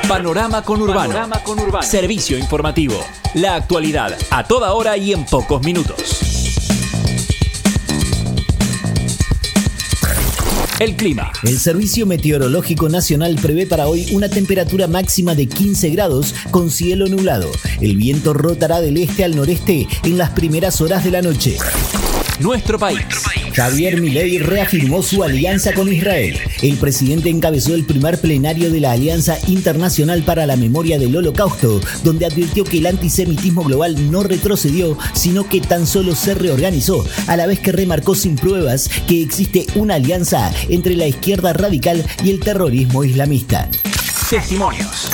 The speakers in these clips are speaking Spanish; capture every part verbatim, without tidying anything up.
Panorama Conurbano. Panorama Conurbano. Servicio informativo. La actualidad a toda hora y en pocos minutos. El clima. El Servicio Meteorológico Nacional prevé para hoy una temperatura máxima de quince grados con cielo nublado. El viento rotará del este al noreste en las primeras horas de la noche. Nuestro país. Javier Milei reafirmó su alianza con Israel. El presidente encabezó el primer plenario de la Alianza Internacional para la Memoria del Holocausto, donde advirtió que el antisemitismo global no retrocedió, sino que tan solo se reorganizó, a la vez que remarcó sin pruebas que existe una alianza entre la izquierda radical y el terrorismo islamista. Testimonios.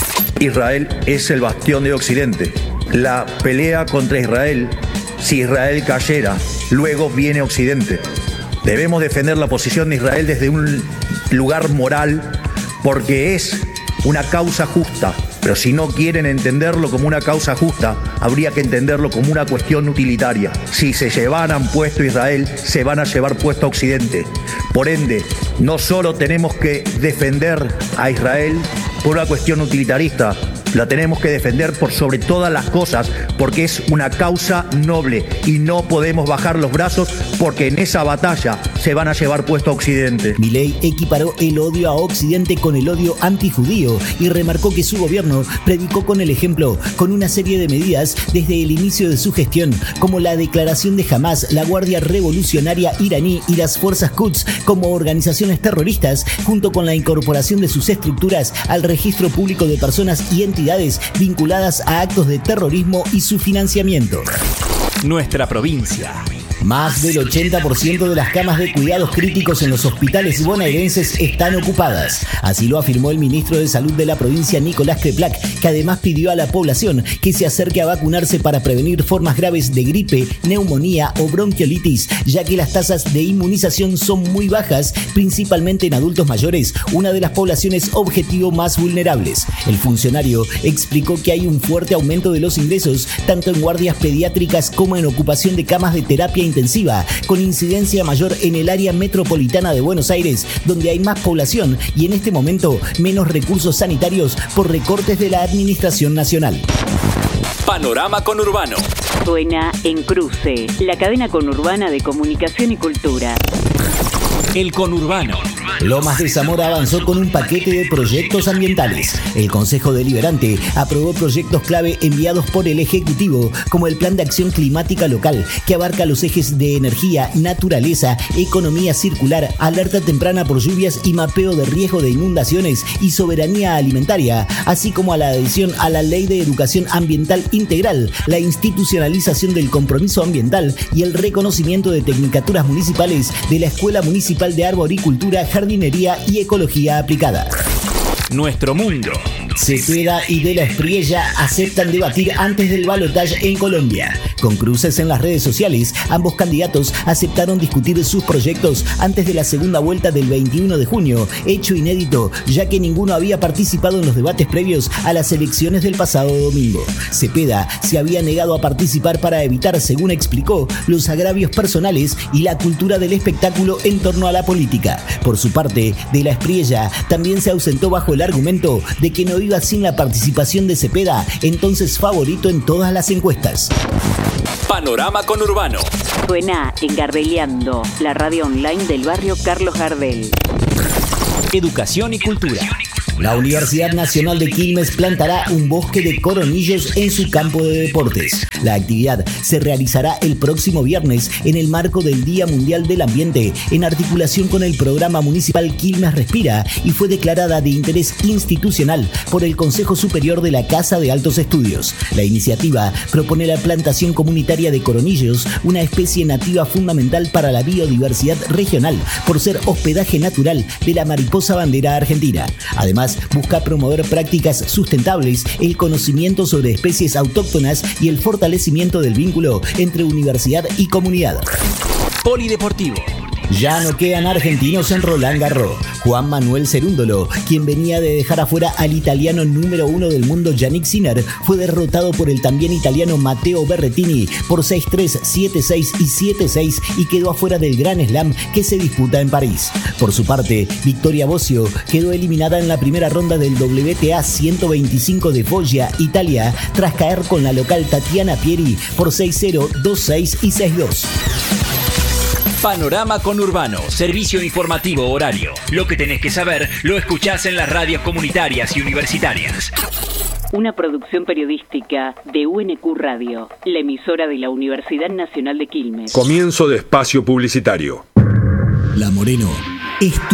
Israel es el bastión de Occidente. La pelea contra Israel, si Israel cayera, luego viene Occidente. Debemos defender la posición de Israel desde un lugar moral porque es una causa justa. Pero si no quieren entenderlo como una causa justa, habría que entenderlo como una cuestión utilitaria. Si se llevaran puesto a Israel, se van a llevar puesto a Occidente. Por ende, no solo tenemos que defender a Israel por una cuestión utilitarista, la tenemos que defender por sobre todas las cosas, porque es una causa noble y no podemos bajar los brazos porque en esa batalla se van a llevar puesto a Occidente. Milei equiparó el odio a Occidente con el odio antijudío y remarcó que su gobierno predicó con el ejemplo, con una serie de medidas desde el inicio de su gestión, como la declaración de Hamas, la Guardia Revolucionaria iraní y las Fuerzas Quds como organizaciones terroristas, junto con la incorporación de sus estructuras al registro público de personas y entidades vinculadas a actos de terrorismo y su financiamiento. Nuestra provincia. Más del ochenta por ciento de las camas de cuidados críticos en los hospitales bonaerenses están ocupadas. Así lo afirmó el ministro de Salud de la provincia, Nicolás Creplac, que además pidió a la población que se acerque a vacunarse para prevenir formas graves de gripe, neumonía o bronquiolitis, ya que las tasas de inmunización son muy bajas, principalmente en adultos mayores, una de las poblaciones objetivo más vulnerables. El funcionario explicó que hay un fuerte aumento de los ingresos, tanto en guardias pediátricas como en ocupación de camas de terapia intensiva, con incidencia mayor en el área metropolitana de Buenos Aires, donde hay más población y en este momento menos recursos sanitarios por recortes de la Administración Nacional. Panorama Conurbano. Suena en Cruce, la cadena conurbana de comunicación y cultura. El conurbano. Lomas de Zamora avanzó con un paquete de proyectos ambientales. El Consejo Deliberante aprobó proyectos clave enviados por el Ejecutivo, como el Plan de Acción Climática Local, que abarca los ejes de energía, naturaleza, economía circular, alerta temprana por lluvias y mapeo de riesgo de inundaciones y soberanía alimentaria, así como a la adhesión a la Ley de Educación Ambiental Integral, la institucionalización del compromiso ambiental y el reconocimiento de tecnicaturas municipales de la Escuela Municipal de Arboricultura, Jardinería y Ecología Aplicada. Nuestro mundo. Cepeda y De la Espriella aceptan debatir antes del balotaje en Colombia. Con cruces en las redes sociales, ambos candidatos aceptaron discutir sus proyectos antes de la segunda vuelta del veintiuno de junio, hecho inédito, ya que ninguno había participado en los debates previos a las elecciones del pasado domingo. Cepeda se había negado a participar para evitar, según explicó, los agravios personales y la cultura del espectáculo en torno a la política. Por su parte, De la Espriella también se ausentó bajo el argumento de que no iba sin la participación de Cepeda, entonces favorito en todas las encuestas. Panorama Conurbano. Suena en Gardeliando, la radio online del barrio Carlos Gardel. Educación y cultura. La Universidad Nacional de Quilmes plantará un bosque de coronillos en su campo de deportes. La actividad se realizará el próximo viernes en el marco del Día Mundial del Ambiente, en articulación con el programa municipal Quilmes Respira, y fue declarada de interés institucional por el Consejo Superior de la Casa de Altos Estudios. La iniciativa propone la plantación comunitaria de coronillos, una especie nativa fundamental para la biodiversidad regional, por ser hospedaje natural de la mariposa bandera argentina. Además, busca promover prácticas sustentables, el conocimiento sobre especies autóctonas y el fortalecimiento del vínculo entre universidad y comunidad. Polideportivo. Ya no quedan argentinos en Roland Garros. Juan Manuel Cerúndolo, quien venía de dejar afuera al italiano número uno del mundo Yannick Sinner, fue derrotado por el también italiano Matteo Berrettini por seis tres, siete seis y siete seis y quedó afuera del Grand Slam que se disputa en París. Por su parte, Victoria Bosio quedó eliminada en la primera ronda del W T A ciento veinticinco de Foggia, Italia, tras caer con la local Tatiana Pieri por seis cero, dos seis y seis dos. Panorama Conurbano, servicio informativo horario. Lo que tenés que saber lo escuchás en las radios comunitarias y universitarias. Una producción periodística de U N Q Radio, la emisora de la Universidad Nacional de Quilmes. Comienzo de espacio publicitario. La Moreno es